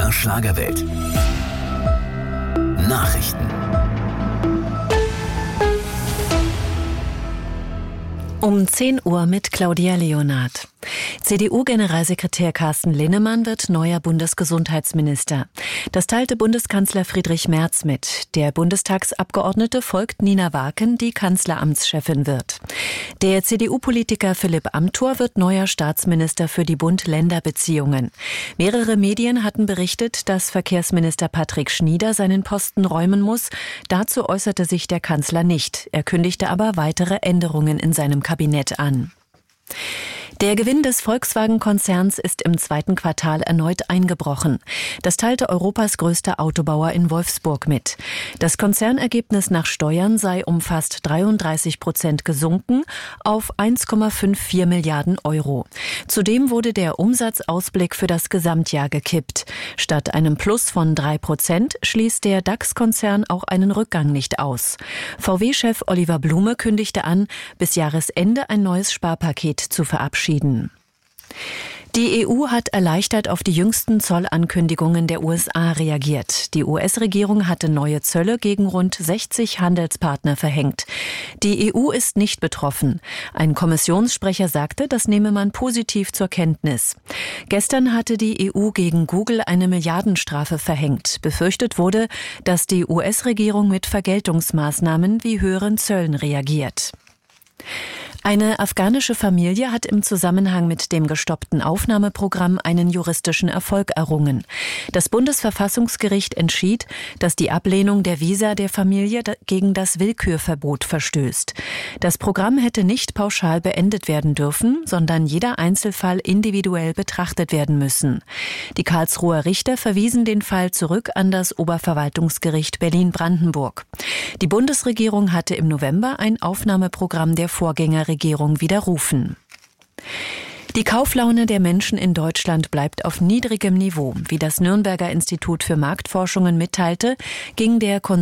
MDR Schlagerwelt. Nachrichten. Um 10 Uhr mit Claudia Leonard. CDU-Generalsekretär Carsten Linnemann wird neuer Bundesgesundheitsminister. Das teilte Bundeskanzler Friedrich Merz mit. Der Bundestagsabgeordnete folgt Nina Waken, die Kanzleramtschefin wird. Der CDU-Politiker Philipp Amthor wird neuer Staatsminister für die Bund-Länder-Beziehungen. Mehrere Medien hatten berichtet, dass Verkehrsminister Patrick Schnieder seinen Posten räumen muss. Dazu äußerte sich der Kanzler nicht. Er kündigte aber weitere Änderungen in seinem Kabinett an. Der Gewinn des Volkswagen-Konzerns ist im zweiten Quartal erneut eingebrochen. Das teilte Europas größter Autobauer in Wolfsburg mit. Das Konzernergebnis nach Steuern sei um fast 33% gesunken auf 1,54 Milliarden Euro. Zudem wurde der Umsatzausblick für das Gesamtjahr gekippt. Statt einem Plus von 3% schließt der DAX-Konzern auch einen Rückgang nicht aus. VW-Chef Oliver Blume kündigte an, bis Jahresende ein neues Sparpaket zu verabschieden. Die EU hat erleichtert auf die jüngsten Zollankündigungen der USA reagiert. Die US-Regierung hatte neue Zölle gegen rund 60 Handelspartner verhängt. Die EU ist nicht betroffen. Ein Kommissionssprecher sagte, das nehme man positiv zur Kenntnis. Gestern hatte die EU gegen Google eine Milliardenstrafe verhängt. Befürchtet wurde, dass die US-Regierung mit Vergeltungsmaßnahmen wie höheren Zöllen reagiert. Eine afghanische Familie hat im Zusammenhang mit dem gestoppten Aufnahmeprogramm einen juristischen Erfolg errungen. Das Bundesverfassungsgericht entschied, dass die Ablehnung der Visa der Familie gegen das Willkürverbot verstößt. Das Programm hätte nicht pauschal beendet werden dürfen, sondern jeder Einzelfall individuell betrachtet werden müssen. Die Karlsruher Richter verwiesen den Fall zurück an das Oberverwaltungsgericht Berlin-Brandenburg. Die Bundesregierung hatte im November ein Aufnahmeprogramm der Vorgängerregierung widerrufen. Die Kauflaune der Menschen in Deutschland bleibt auf niedrigem Niveau. Wie das Nürnberger Institut für Marktforschungen mitteilte, ging der